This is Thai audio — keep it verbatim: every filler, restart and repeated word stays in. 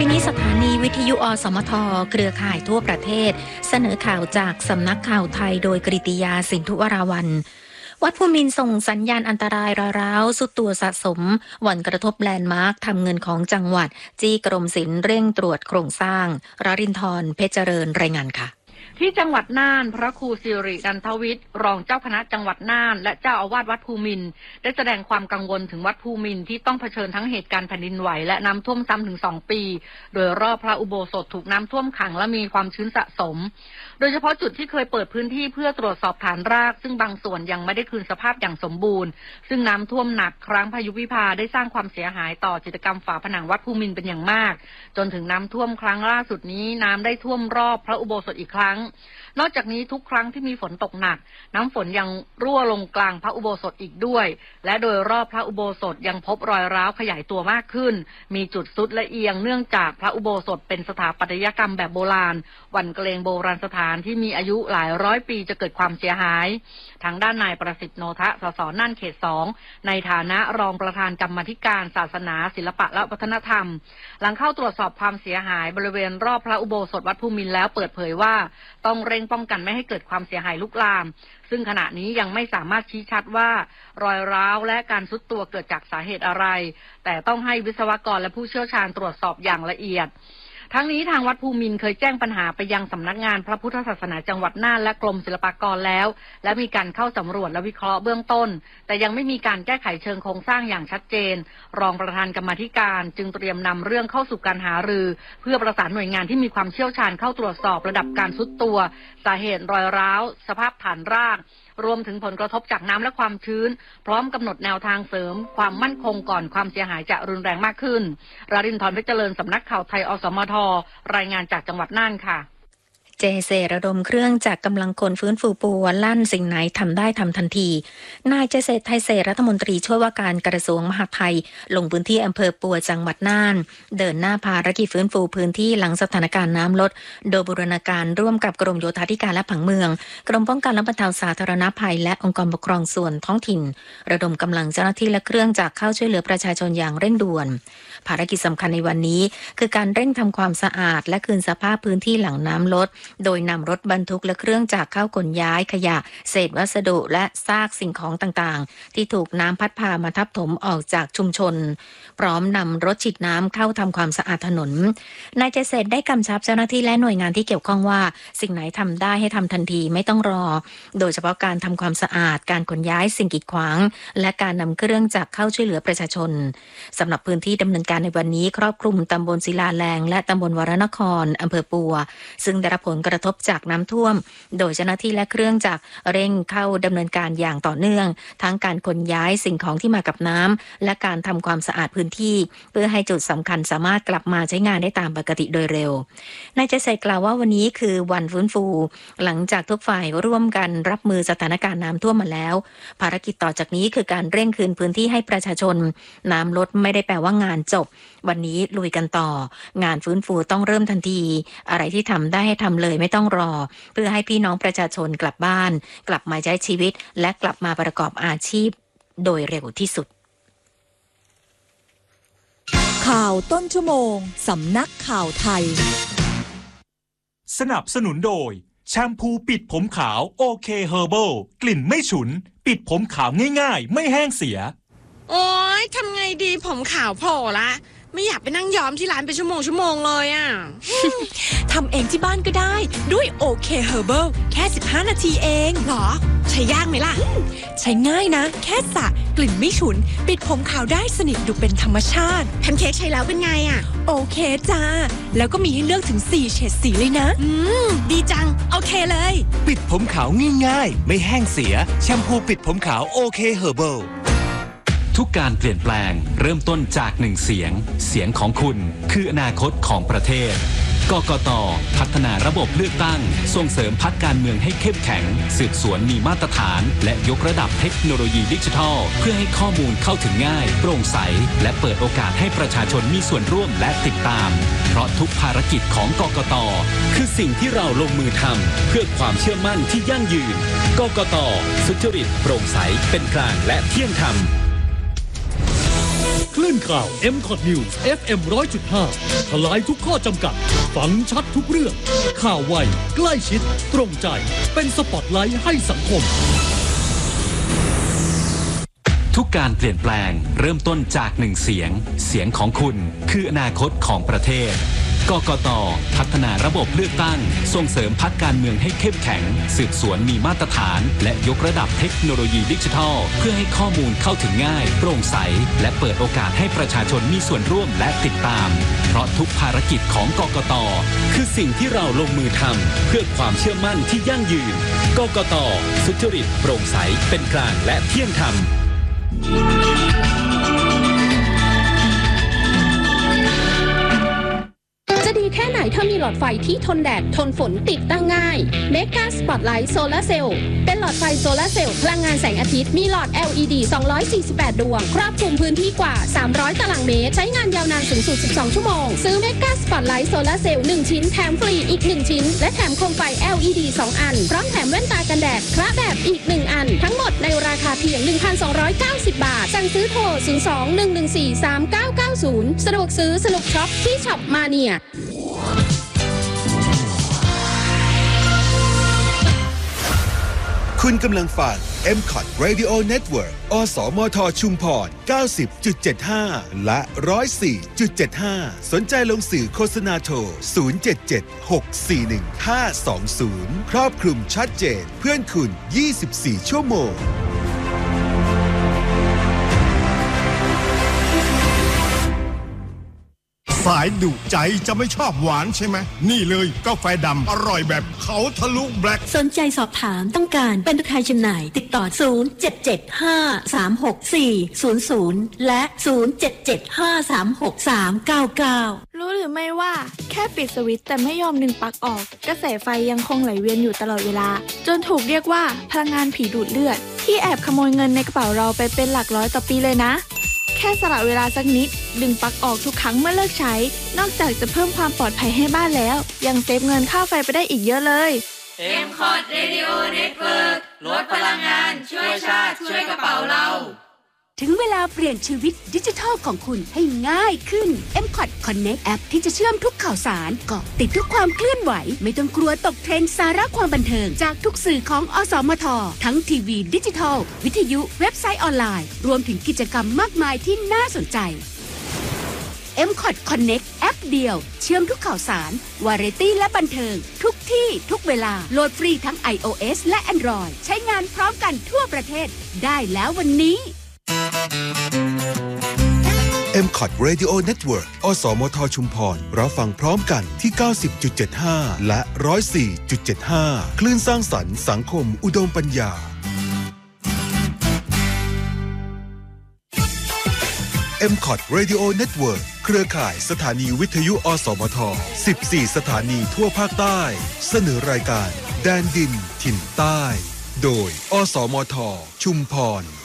ปีนี้สถานีวิทยุอสมทเครือข่ายทั่วประเทศเสนอข่าวจากสำนักข่าวไทยโดยกฤติยาสินธุวราวัลย์วัดภูมินทร์ส่งสัญญาณอันตรายร้าวสุดตัวสะสมหวั่นกระทบแลนด์มาร์คทำเงินของจังหวัดจี้กรมศิลป์เร่งตรวจโครงสร้างรรินทร์เพชรเจริญรายงานค่ะที่จังหวัดน่านพระครูสิรินันทวิทย์รองเจ้าคณะจังหวัดน่านและเจ้าอาวาสวัดภูมินทร์ได้แสดงความกังวลถึงวัดภูมินทร์ที่ต้องเผชิญทั้งเหตุการณ์แผ่นดินไหวและน้ำท่วมซ้ำถึงสองปีโดยรอบพระอุโบสถถูกน้ำท่วมขังและมีความชื้นสะสมโดยเฉพาะจุดที่เคยเปิดพื้นที่เพื่อตรวจสอบฐานรากซึ่งบางส่วนยังไม่ได้คืนสภาพอย่างสมบูรณ์ซึ่งน้ำท่วมหนักครั้งพายุวิภาได้สร้างความเสียหายต่อจิตรกรรมฝาผนังวัดภูมินทร์เป็นอย่างมากจนถึงน้ำท่วมครั้งล่าสุดนี้น้ำได้ท่วมรอบพระอุโบสถอีกครั้งนอกจากนี้ทุกครั้งที่มีฝนตกหนักน้ำฝนยังรั่วลงกลางพระอุโบสถอีกด้วยและโดยรอบพระอุโบสถยังพบรอยร้าวขยายตัวมากขึ้นมีจุดทรุดและเอียงเนื่องจากพระอุโบสถเป็นสถาปัตยกรรมแบบโบราณหวั่นเกรงโบราณสถานที่มีอายุหลายร้อยปีจะเกิดความเสียหายทางด้านนายประสิทธิ์โนทะสสน่านเขตสองในฐานะรองประธานกรรมาธิการศาสนาศิลปะและวัฒนธรรมหลังเข้าตรวจสอบความเสียหายบริเวณรอบพระอุโบสถวัดภูมินทร์แล้วเปิดเผยว่าต้องเร่งป้องกันไม่ให้เกิดความเสียหายลุกลามซึ่งขณะนี้ยังไม่สามารถชี้ชัดว่ารอยร้าวและการทรุดตัวเกิดจากสาเหตุอะไรแต่ต้องให้วิศวกรและผู้เชี่ยวชาญตรวจสอบอย่างละเอียดทั้งนี้ทางวัดภูมินทร์เคยแจ้งปัญหาไปยังสำนักงานพระพุทธศาสนาจังหวัดน่านและกรมศิลปากรแล้วและมีการเข้าสำรวจและวิเคราะห์เบื้องต้นแต่ยังไม่มีการแก้ไขเชิงโครงสร้างอย่างชัดเจนรองประธานกรรมาธิการจึงเตรียมนำเรื่องเข้าสู่การหารือเพื่อประสานหน่วยงานที่มีความเชี่ยวชาญเข้าตรวจสอบระดับการทรุดตัวสาเหตุรอยร้าวสภาพฐานรากรวมถึงผลกระทบจากน้ำและความชื้นพร้อมกำหนดแนวทางเสริมความมั่นคงก่อนความเสียหายจะรุนแรงมากขึ้นรารินทร์เพชรเจริญสำนักข่าวไทยอสมทรายงานจากจังหวัดน่านค่ะเจเซระดมเครื่องจากกำลังคนฟื้นฟูปัวลั่นสิ่งไหนทำได้ทำทันทีนายเจเซไทเซรัฐมนตรีช่วยว่าการกระทรวงมหาดไทยลงพื้นที่อำเภอปัวจังหวัดน่านเดินหน้าภารกิจฟื้นฟูพื้นที่หลังสถานการณ์น้ำลดโดยบูรณาการร่วมกับกรมโยธาธิการและผังเมืองกรมป้องกันและบรรเทาสาธารณภัยและองค์กรปกครองส่วนท้องถิ่นระดมกำลังเจ้าหน้าที่และเครื่องจักรเข้าช่วยเหลือประชาชนอย่างเร่งด่วนภารกิจสำคัญในวันนี้คือการเร่งทำความสะอาดและคืนสภาพพื้นที่หลังน้ำลดโดยนำรถบรรทุกและเครื่องจักรเข้าขนย้ายขยะเศษวัสดุและซากสิ่งของต่างๆที่ถูกน้ำพัดพามาทับถมออกจากชุมชนพร้อมนำรถฉีดน้ำเข้าทำความสะอาดถนนนายเจษฎได้กำชับเจ้าหน้าที่และหน่วยงานที่เกี่ยวข้องว่าสิ่งไหนทำได้ให้ทำทันทีไม่ต้องรอโดยเฉพาะการทำความสะอาดการขนย้ายสิ่งกีดขวางและการนำเครื่องจักรเข้าช่วยเหลือประชาชนสำหรับพื้นที่ดำเนินการในวันนี้ครอบคลุมตำบลศิลาแรงและตำบลวรนครอำเภอปัวซึ่งได้รับผลกระทบจากน้ำท่วมโดยเจ้าหน้าที่และเครื่องจักรเร่งเข้าดำเนินการอย่างต่อเนื่องทั้งการขนย้ายสิ่งของที่มากับน้ำและการทำความสะอาดพื้นที่เพื่อให้จุดสำคัญสามารถกลับมาใช้งานได้ตามปกติโดยเร็วนายเจษฎกล่าวว่าวันนี้คือวันฟื้นฟูหลังจากทุกฝ่ายร่วมกันรับมือสถานการณ์น้ำท่วมมาแล้วภารกิจต่อจากนี้คือการเร่งคืนพื้นที่ให้ประชาชนน้ำลดไม่ได้แปลว่างานจบวันนี้ลุยกันต่องานฟื้นฟูต้องเริ่มทันทีอะไรที่ทำได้ให้ทำเลยไม่ต้องรอเพื่อให้พี่น้องประชาชนกลับบ้านกลับมาใช้ชีวิตและกลับมาประกอบอาชีพโดยเร็วที่สุดข่าวต้นชั่วโมงสำนักข่าวไทยสนับสนุนโดยแชมพูปิดผมขาวโอเคเฮอร์เบิลกลิ่นไม่ฉุนปิดผมขาวง่ายๆไม่แห้งเสียโอ๊ยทำไงดีผมขาวโผล่ละไม่อยากไปนั่งย้อมที่ร้านเป็นชั่วโมงชั่วโมงเลยอ่ะทำเองที่บ้านก็ได้ด้วยโอเคเฮอร์เบิลแค่สิบห้านาทีเองหรอใช้ยากไหมล่ะใช้ง่ายนะแค่สระกลิ่นไม่ฉุนปิดผมขาวได้สนิทดูเป็นธรรมชาติแพนเค้กใช้แล้วเป็นไงอ่ะโอเคจ้าแล้วก็มีให้เลือกถึงสี่เฉดสีเลยนะอืมดีจังโอเคเลยปิดผมขาวง่ายๆไม่แห้งเสียแชมพูปิดผมขาวโอเคเฮอร์เบิลทุกการเปลี่ยนแปลงเริ่มต้นจากหนึ่งเสียงเสียงของคุณคืออนาคตของประเทศกกต.พัฒนาระบบเลือกตั้งส่งเสริมพรรคการเมืองให้เข้มแข็งสืบสวนมีมาตรฐานและยกระดับเทคโนโลยีดิจิทัลเพื่อให้ข้อมูลเข้าถึงง่ายโปร่งใสและเปิดโอกาสให้ประชาชนมีส่วนร่วมและติดตามเพราะทุกภารกิจของกกต.คือสิ่งที่เราลงมือทำเพื่อความเชื่อมั่นที่ยั่งยืนกกต.สุจริตโปร่งใสเป็นกลางและเที่ยงธรรมคลื่นข่าว เอ็ม คอท News เอฟ เอ็ม หนึ่งร้อยจุดห้า ทลายทุกข้อจำกัดฟังชัดทุกเรื่องข่าวไวใกล้ชิดตรงใจเป็นสปอตไลท์ให้สังคมทุกการเปลี่ยนแปลงเริ่มต้นจากหนึ่งเสียงเสียงของคุณคืออนาคตของประเทศกกต.พัฒนาระบบเลือกตั้งส่งเสริมพรรคการเมืองให้เข้มแข็งสืบสวนมีมาตรฐานและยกระดับเทคโนโลยีดิจิทัลเพื่อให้ข้อมูลเข้าถึงง่ายโปร่งใสและเปิดโอกาสให้ประชาชนมีส่วนร่วมและติดตามเพราะทุกภารกิจของกกต.คือสิ่งที่เราลงมือทำเพื่อความเชื่อมั่นที่ยั่งยืนกกต.สุจริตโปร่งใสเป็นกลางและเที่ยงธรรมจะดีแค่ไหนถ้ามีหลอดไฟที่ทนแดดทนฝนติดตั้งง่าย Mega Spotlight Solar Cell เป็นหลอดไฟโซลาร์เซลล์พลังงานแสงอาทิตย์มีหลอด แอล อี ดี สองร้อยสี่สิบแปด ดวงครอบคลุมพื้นที่กว่าสามร้อยตารางเมตรใช้งานยาวนานสูงสุดสิบสองชั่วโมงซื้อ Mega Spotlight Solar Cell หนึ่งชิ้นแถมฟรีอีกหนึ่งชิ้นและแถมโคมไฟ แอล อี ดี สองอันพร้อมแถมแว่นตากันแดดคละแบบอีกหนึ่งอันทั้งหมดในราคาเพียง หนึ่งพันสองร้อยเก้าสิบ บาทสั่งซื้อโทรศูนย์ สอง หนึ่ง หนึ่ง สี่ สาม เก้า เก้า ศูนย์สะดวกซื้อสนุกช็อปที่ช็อปมาเนียคุณกำลังฟัง เอ็ม คอท Radio Network อสมทชุมพร เก้าสิบจุดเจ็ดห้า และ หนึ่งร้อยสี่จุดเจ็ดห้า สนใจลงสื่อโฆษณาโทร ศูนย์ เจ็ด เจ็ด หก สี่ หนึ่ง ห้า สอง ศูนย์ ครอบคลุมชัดเจนเพื่อนคุณ ยี่สิบสี่ ชั่วโมงสายดุใจจะไม่ชอบหวานใช่ไหมนี่เลยกาแฟดำอร่อยแบบเขาทะลุแบล็คสนใจสอบถามต้องการเป็นตัวแทนจำหน่ายติดต่อศูนย์ เจ็ด เจ็ด ห้า สาม หก สี่ ศูนย์ ศูนย์และศูนย์ เจ็ด เจ็ด ห้า สาม หก สาม เก้า เก้ารู้หรือไม่ว่าแค่ปิดสวิตช์แต่ไม่ยอมดึงปลั๊กออกกระแสไฟยังคงไหลเวียนอยู่ตลอดเวลาจนถูกเรียกว่าพลังงานผีดูดเลือดที่แอบขโมยเงินในกระเป๋าเราไปเป็นหลักร้อยต่อปีเลยนะแค่สละเวลาสักนิดดึงปลั๊กออกทุกครั้งเมื่อเลิกใช้นอกจากจะเพิ่มความปลอดภัยให้บ้านแล้วยังเซฟเงินค่าไฟไปได้อีกเยอะเลยเอ็ม คอท Radio Network ลดพลังงานช่วยชาติช่วยกระเป๋าเราถึงเวลาเปลี่ยนชีวิตดิจิทัลของคุณให้ง่ายขึ้น เอ็ม คอท Connect แอปที่จะเชื่อมทุกข่าวสารเกาะติดทุกความเคลื่อนไหวไม่ต้องกลัวตกเทรนด์สาระความบันเทิงจากทุกสื่อของอสมททั้งทีวีดิจิทัลวิทยุเว็บไซต์ออนไลน์รวมถึงกิจกรรมมากมายที่น่าสนใจ เอ็ม คอท Connect แอปเดียวเชื่อมทุกข่าวสารวาไรตี้และบันเทิงทุกที่ทุกเวลาโหลดฟรีทั้ง iOS และ Android ใช้งานพร้อมกันทั่วประเทศได้แล้ววันนี้เอ็ม คอท Radio Network อสมทชุมพรรับฟังพร้อมกันที่ เก้าสิบจุดเจ็ดห้า และ หนึ่งร้อยสี่จุดเจ็ดห้า คลื่นสร้างสรรค์สังคมอุดมปัญญา เอ็ม คอท Radio Network เครือข่ายสถานีวิทยุอสมท สิบสี่ สถานีทั่วภาคใต้เสนอรายการแดนดินถิ่นใต้โดยอสมทชุมพร